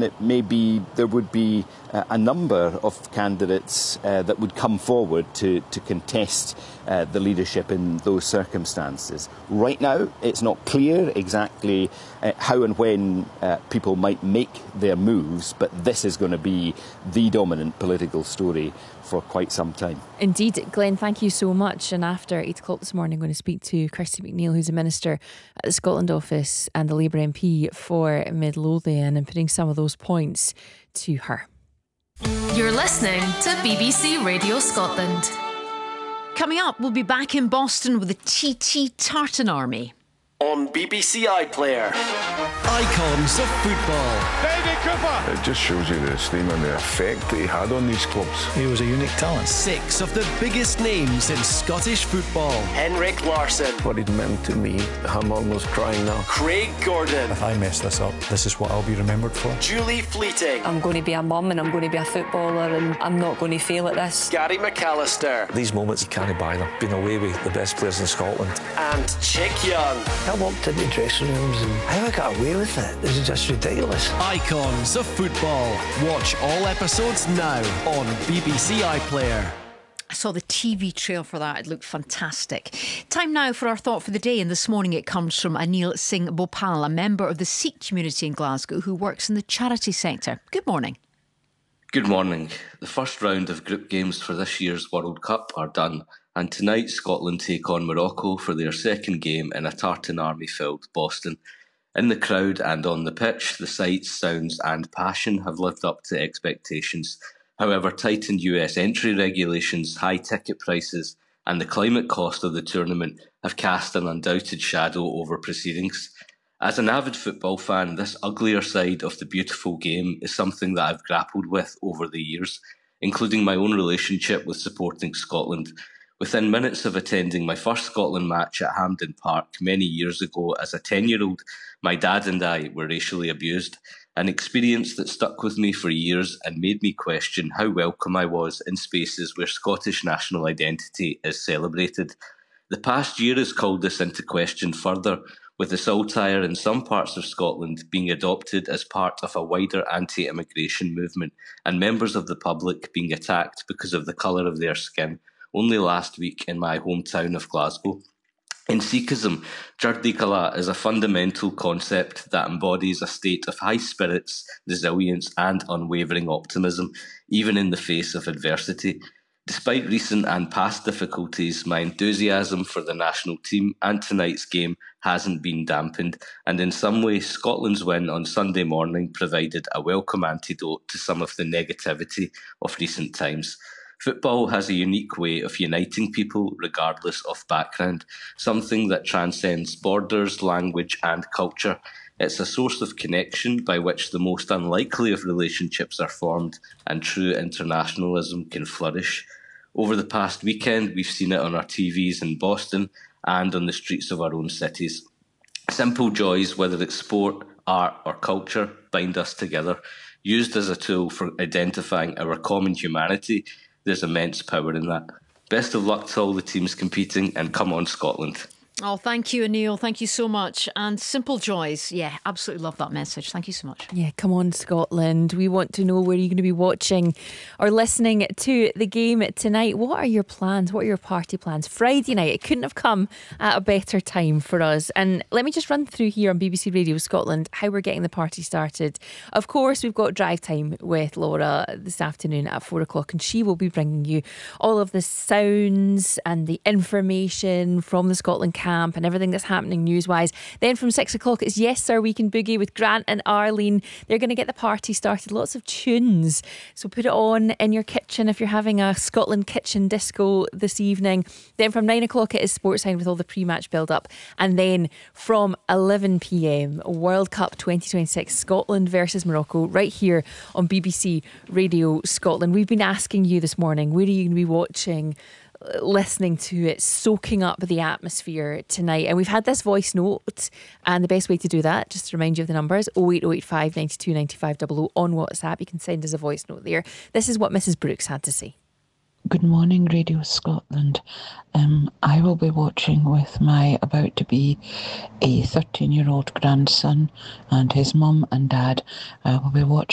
and it may be there would be a number of candidates that would come forward to contest the leadership in those circumstances. Right now, it's not clear exactly how and when people might make their moves, but this is going to be the dominant political story for quite some time. Indeed. Glenn, thank you so much. And after 8 o'clock this morning, I'm going to speak to Kirsty McNeil, who's a minister at the Scotland office and the Labour MP for Midlothian, and putting some of those points to her. You're listening to BBC Radio Scotland. Coming up, we'll be back in Boston with the TT Tartan Army. On BBC iPlayer. Icons of football. David Cooper. It just shows you the esteem and the effect that he had on these clubs. He was a unique talent. 6 of the biggest names in Scottish football. Henrik Larsson. What it meant to me, I'm almost crying now. Craig Gordon. If I mess this up, this is what I'll be remembered for. Julie Fleeting. I'm going to be a mum and I'm going to be a footballer and I'm not going to fail at this. Gary McAllister. These moments, you can't buy them. Been away with the best players in Scotland. And Chick Young. I walked in the dressing rooms and how I got away with it. This is just ridiculous. Icons of football. Watch all episodes now on BBC iPlayer. I saw the TV trail for that. It looked fantastic. Time now for our thought for the day. And this morning it comes from Anil Singh Bhopal, a member of the Sikh community in Glasgow who works in the charity sector. Good morning. Good morning. The first round of group games for this year's World Cup are done, and tonight Scotland take on Morocco for their second game in a Tartan Army-filled Boston. In the crowd and on the pitch, the sights, sounds and passion have lived up to expectations. However, tightened US entry regulations, high ticket prices and the climate cost of the tournament have cast an undoubted shadow over proceedings. As an avid football fan, this uglier side of the beautiful game is something that I've grappled with over the years, including my own relationship with supporting Scotland. Within minutes of attending my first Scotland match at Hampden Park many years ago as a 10-year-old, my dad and I were racially abused, an experience that stuck with me for years and made me question how welcome I was in spaces where Scottish national identity is celebrated. The past year has called this into question further, with the saltire in some parts of Scotland being adopted as part of a wider anti-immigration movement and members of the public being attacked because of the colour of their skin. Only last week in my hometown of Glasgow. In Sikhism, Chardi Kala is a fundamental concept that embodies a state of high spirits, resilience and unwavering optimism, even in the face of adversity. Despite recent and past difficulties, my enthusiasm for the national team and tonight's game hasn't been dampened, and in some ways Scotland's win on Sunday morning provided a welcome antidote to some of the negativity of recent times. Football has a unique way of uniting people regardless of background, something that transcends borders, language and culture. It's a source of connection by which the most unlikely of relationships are formed and true internationalism can flourish. Over the past weekend, we've seen it on our TVs in Boston and on the streets of our own cities. Simple joys, whether it's sport, art or culture, bind us together. Used as a tool for identifying our common humanity, there's immense power in that. Best of luck to all the teams competing, and come on Scotland. Oh, thank you, Anil. Thank you so much. And simple joys. Yeah, absolutely love that message. Thank you so much. Yeah, come on Scotland. We want to know where you're going to be watching or listening to the game tonight. What are your plans? What are your party plans? Friday night, it couldn't have come at a better time for us. And let me just run through here on BBC Radio Scotland how we're getting the party started. Of course, we've got drive time with Laura this afternoon at 4 o'clock, and she will be bringing you all of the sounds and the information from the Scotland camp and everything that's happening news-wise. Then from 6 o'clock it's Yes Sir Weekend Boogie with Grant and Arlene. They're going to get the party started. Lots of tunes, so put it on in your kitchen if you're having a Scotland kitchen disco this evening. Then from 9 o'clock it is Sportside with all the pre-match build-up, and then from 11pm World Cup 2026 Scotland versus Morocco right here on BBC Radio Scotland. We've been asking you this morning, where are you going to be watching, listening to it, soaking up the atmosphere tonight? And we've had this voice note, and the best way to do that, just to remind you of the numbers, 08085 92 95 00 on WhatsApp. You can send us a voice note there. This is what Mrs. Brooks had to say. Good morning, Radio Scotland. I will be watching with my about to be a 13-year-old grandson and his mum and dad. I will be watching